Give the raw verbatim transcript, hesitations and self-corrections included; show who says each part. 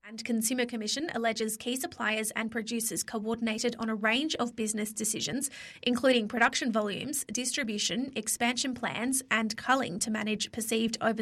Speaker 1: And Consumer Commission alleges key suppliers and producers coordinated on a range of business decisions, including production volumes, distribution, expansion plans and culling to manage perceived over